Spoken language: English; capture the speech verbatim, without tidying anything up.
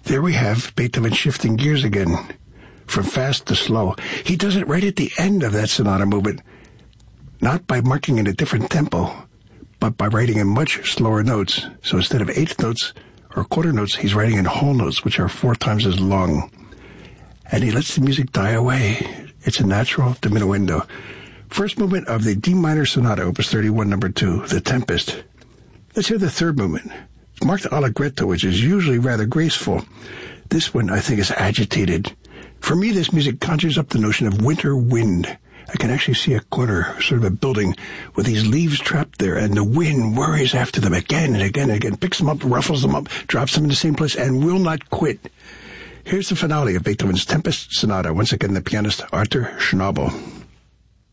There we have Beethoven shifting gears again, from fast to slow. He does it right at the end of that sonata movement, not by marking in a different tempo, but by writing in much slower notes. So instead of eighth notes or quarter notes, he's writing in whole notes, which are four times as long. And he lets the music die away. It's a natural diminuendo. First movement of the D minor sonata, opus thirty-one, number two, The Tempest. Let's hear the third movement. It's marked allegretto, which is usually rather graceful. This one, I think, is agitated. For me, this music conjures up the notion of winter wind. I can actually see a corner, sort of a building, with these leaves trapped there, and the wind worries after them again and again and again, picks them up, ruffles them up, drops them in the same place, and will not quit. Here's the finale of Beethoven's Tempest Sonata. Once again, the pianist Arthur Schnabel.